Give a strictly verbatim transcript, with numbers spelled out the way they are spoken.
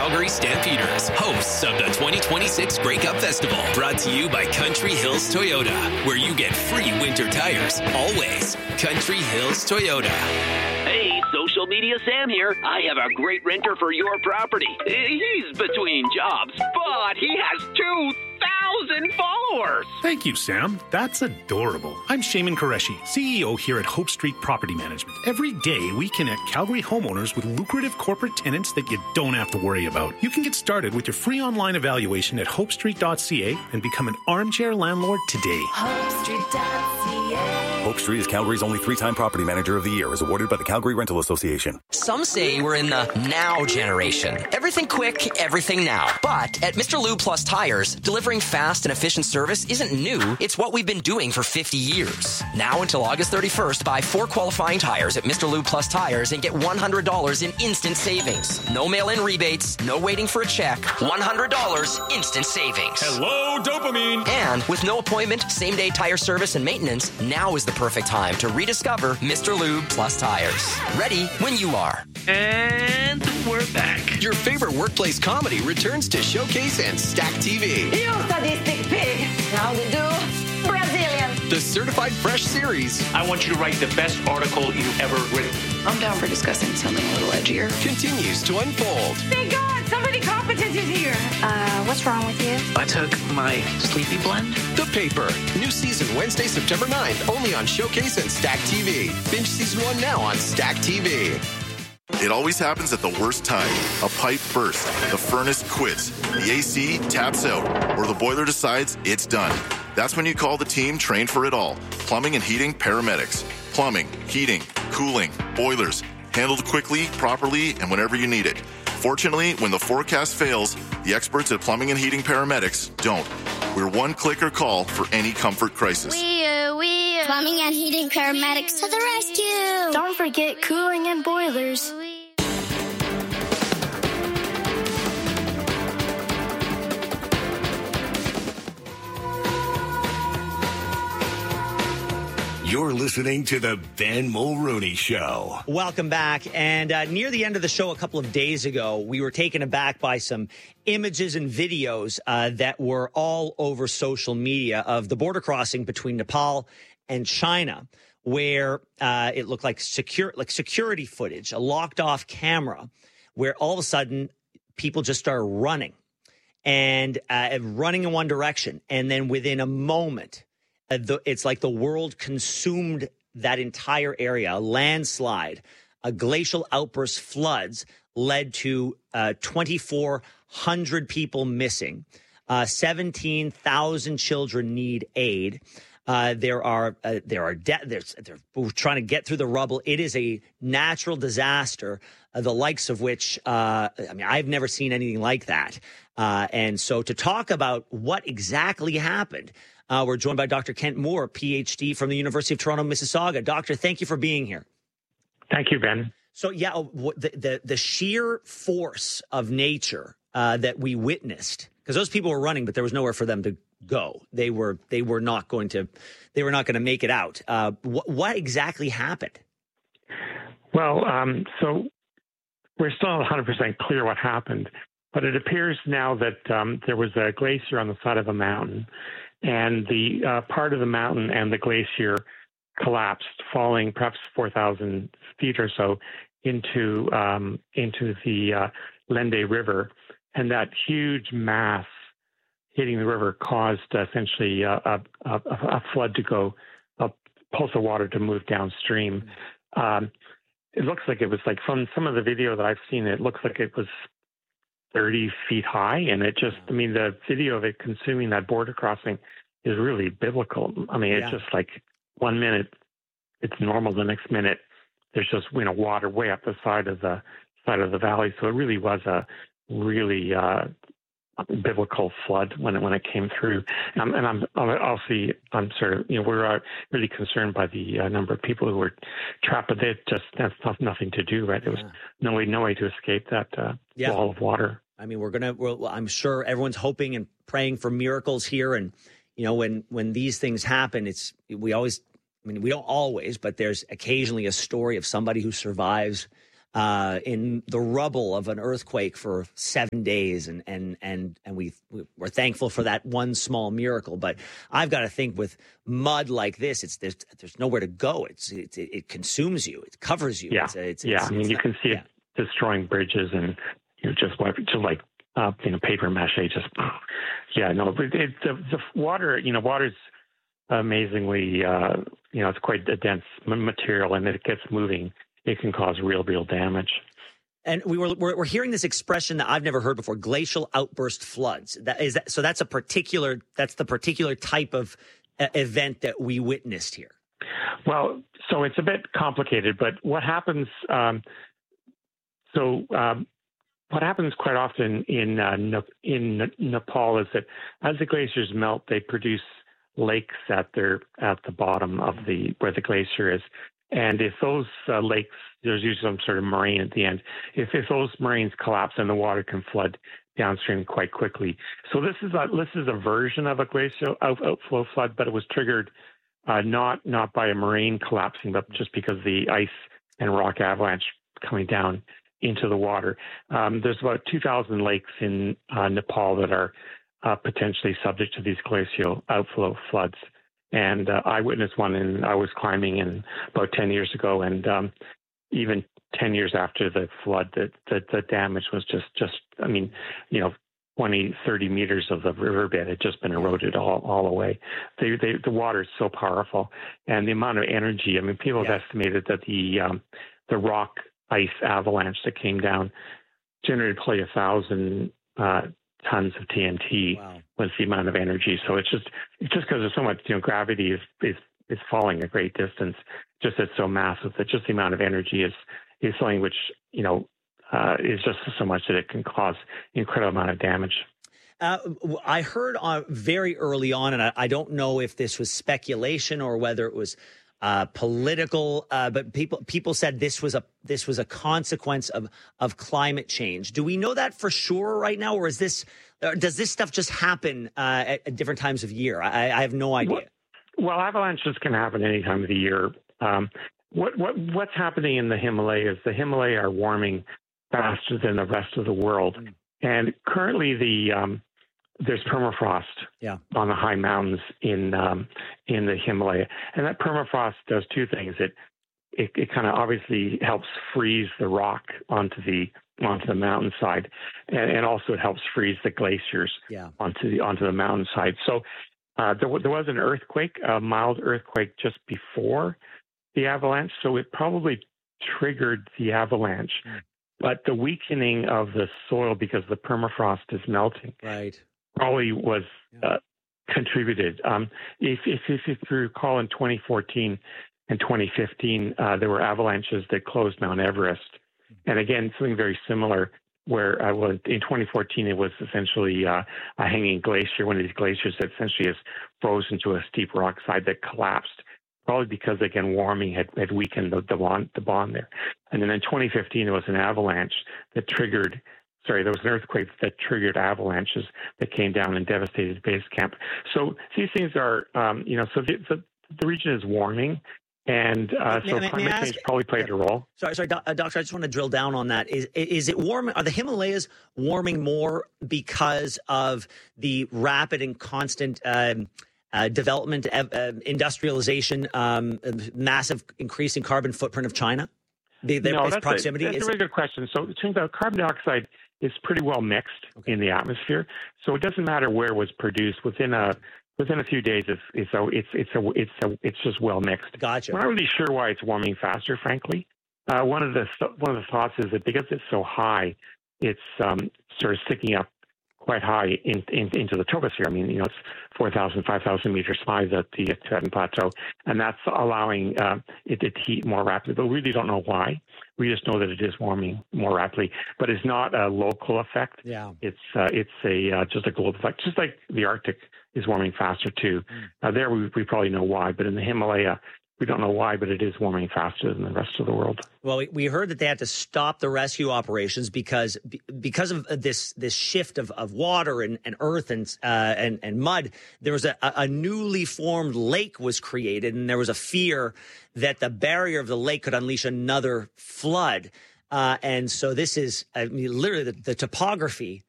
Calgary Stampeders, hosts of the twenty twenty-six Grey Cup Festival. Brought to you by Country Hills Toyota, where you get free winter tires, always. Country Hills Toyota. Hey, social media Sam here. I have a great renter for your property. He's between jobs, but he has two thousand followers. Thank you, Sam. That's adorable. I'm Shaman Qureshi, C E O here at Hope Street Property Management. Every day, we connect Calgary homeowners with lucrative corporate tenants that you don't have to worry about. You can get started with your free online evaluation at hope street dot c a and become an armchair landlord today. hope street dot c a Hope Street is Calgary's only three-time Property Manager of the Year, as awarded by the Calgary Rental Association. Some say we're in the now generation. Everything quick, everything now. But at Mister Lube Plus Tires, delivering fast and efficient service isn't new. It's what we've been doing for fifty years. Now until August thirty-first, buy four qualifying tires at Mister Lube Plus Tires and get one hundred dollars in instant savings. No mail-in rebates, no waiting for a check. one hundred dollars instant savings. Hello, dopamine. And with no appointment, same-day tire service and maintenance, now is the perfect time to rediscover Mister Lube Plus Tires. Ready when you are. And we're back. Your favorite workplace comedy returns to Showcase and Stack T V. You sadistic pig. How to do? Brazilian. The Certified Fresh series I want you to write the best article you've ever written. I'm down for discussing something a little edgier. continues to unfold. Thank God, somebody competent is here. Uh, what's wrong with you? I took my sleepy blend. The Paper. New season Wednesday, September ninth, only on Showcase and Stack T V. Binge season one now on Stack T V. It always happens at the worst time. A pipe bursts, the furnace quits, the A C taps out, or the boiler decides it's done. That's when you call the team trained for it all. Plumbing and heating paramedics. Plumbing, heating, cooling, boilers. Handled quickly, properly, and whenever you need it. Fortunately, when the forecast fails, the experts at Plumbing and Heating Paramedics don't. We're one clicker call for any comfort crisis. We, uh, we, uh, Plumbing and Heating Paramedics to the rescue. Don't forget cooling and boilers. You're listening to the Ben Mulrooney Show. Welcome back. And uh, near the end of the show a couple of days ago, we were taken aback by some images and videos uh, that were all over social media of the border crossing between Nepal and China, where uh, it looked like secure, like security footage, a locked off camera, where all of a sudden people just started running and uh, running in one direction. And then within a moment, uh, the, it's like the world consumed that entire area. A landslide, a glacial outburst, floods led to uh, twenty-four hundred people missing. Uh, seventeen thousand children need aid. Uh, there are uh, there are de- there's they're we're trying to get through the rubble. It is a natural disaster, uh, the likes of which uh, I mean I've never seen anything like that. Uh, and so to talk about what exactly happened, uh, we're joined by Doctor Kent Moore, P H D from the University of Toronto, Mississauga. Doctor, thank you for being here. Thank you, Ben. So yeah, the the, the sheer force of nature uh, that we witnessed, because those people were running, but there was nowhere for them to go. They were they were not going to they were not going to make it out. Uh, what, what exactly happened? Well, um, so we're still not one hundred percent clear what happened, but it appears now that um, there was a glacier on the side of a mountain, and the uh, part of the mountain and the glacier collapsed, falling perhaps four thousand feet or so into um, into the uh, Lende River, and that huge mass hitting the river caused uh, essentially uh, a, a, a flood to go, a pulse of water to move downstream. Um, it looks like it was like from some of the video that I've seen, it looks like it was thirty feet high. And it just, I mean, the video of it consuming that border crossing is really biblical. I mean, it's yeah. just like one minute it's normal, the next minute there's just, you know, water way up the side of the side of the valley. So it really was a really, uh, biblical flood when it when it came through, um, and I'm obviously I'm sort of you know we're uh, really concerned by the uh, number of people who were trapped, but they just that's not, nothing to do, right? There was yeah. no way no way to escape that uh, yeah. wall of water. I mean, we're gonna. We're, I'm sure everyone's hoping and praying for miracles here, and you know when when these things happen, it's we always. I mean, we don't always, but there's occasionally a story of somebody who survives uh, in the rubble of an earthquake for seven days, and and and and we we're thankful for that one small miracle. But I've got to think with mud like this, it's there's there's nowhere to go. It's, it's it, it consumes you. It covers you. Yeah, it's, it's, yeah. It's, I mean, it's you not, can see yeah. it destroying bridges and you know just like just like uh, you know paper mache. Just yeah, no, but it, the the water, you know, water's amazingly uh, you know it's quite a dense material, and if it gets moving, it can cause real, real damage. And we were we're, we're hearing this expression that I've never heard before: glacial outburst floods. That is that. So that's a particular that's the particular type of uh, event that we witnessed here. Well, so it's a bit complicated, but what happens? Um, so um, what happens quite often in uh, in Nepal is that as the glaciers melt, they produce lakes at their at the bottom of the where the glacier is. And if those uh, lakes, there's usually some sort of moraine at the end. If, if those moraines collapse, then the water can flood downstream quite quickly. So this is a this is a version of a glacial out, outflow flood, but it was triggered uh, not not by a moraine collapsing, but just because the ice and rock avalanche coming down into the water. Um, there's about two thousand lakes in uh, Nepal that are uh, potentially subject to these glacial outflow floods. And uh, I witnessed one, and I was climbing in about ten years ago, and um, even ten years after the flood, the, the, the damage was just, just, I mean, you know, twenty, thirty meters of the riverbed had just been eroded all, all away. They, they, the water is so powerful, and the amount of energy, I mean, people have yeah. estimated that the um, the rock ice avalanche that came down generated probably a thousand uh tons of T N T wow. was the amount of energy. So it's just it's just because there's so much, you know, gravity is, is is falling a great distance. Just it's so massive that just the amount of energy is is something which, you know, uh, is just so much that it can cause incredible amount of damage. Uh, I heard on very early on, and I, I don't know if this was speculation or whether it was Uh, political, uh, but people people said this was a this was a consequence of of climate change. Do we know that for sure right now, or is this or does this stuff just happen uh, at, at different times of year? I, I have no idea. Well, well, avalanches can happen any time of the year. Um, what what what's happening in the Himalayas? The Himalayas are warming faster than the rest of the world, mm. and currently the um, there's permafrost yeah. on the high mountains in um, in the Himalaya, and that permafrost does two things. It it, it kind of obviously helps freeze the rock onto the onto the mountainside, and, and also it helps freeze the glaciers yeah. onto the onto the mountainside. So uh, there, there was an earthquake, a mild earthquake, just before the avalanche, so it probably triggered the avalanche. Mm. But the weakening of the soil because the permafrost is melting. Right. Probably was uh, contributed. Um, if, if, if, if you recall, in twenty fourteen and twenty fifteen, uh, there were avalanches that closed Mount Everest. And again, something very similar where uh, well, in twenty fourteen, it was essentially uh, a hanging glacier, one of these glaciers that essentially has frozen to a steep rock side that collapsed, probably because, again, warming had, had weakened the, the, bond, the bond there. And then in twenty fifteen, there was an avalanche that triggered Sorry, there was an earthquake that triggered avalanches that came down and devastated base camp. So these things are, um, you know, so the, the, the region is warming, and uh, so may, climate may change ask, probably played yeah. a role. Sorry, sorry, doc, uh, doctor, I just want to drill down on that. Is is it warming? Are the Himalayas warming more because of the rapid and constant um, uh, development, uh, industrialization, um, massive increase in carbon footprint of China? The, the no, that's, proximity? A, that's is a really good question. So it turns out carbon dioxide is pretty well mixed okay. in the atmosphere. So it doesn't matter where it was produced. Within a within a few days, it's it's a, it's it's a, it's a, it's just well mixed. Gotcha. We're not really sure why it's warming faster, frankly. Uh, one of the one of the thoughts is that because it's so high, it's um, sort of sticking up quite high in, in, into the troposphere. I mean, you know, it's four thousand, five thousand meters high at the Tibetan Plateau, and that's allowing uh, it to heat more rapidly. But we really don't know why. We just know that it is warming more rapidly. But it's not a local effect. Yeah, it's uh, it's a uh, just a global effect. Just like the Arctic is warming faster too. Mm. Uh, there we, we probably know why, but in the Himalaya, we don't know why, but it is warming faster than the rest of the world. Well, we, we heard that they had to stop the rescue operations because because of this this shift of, of water and, and earth and uh, and and mud. There was a, a newly formed lake was created, and there was a fear that the barrier of the lake could unleash another flood. Uh, and so this is I mean, literally the, the topography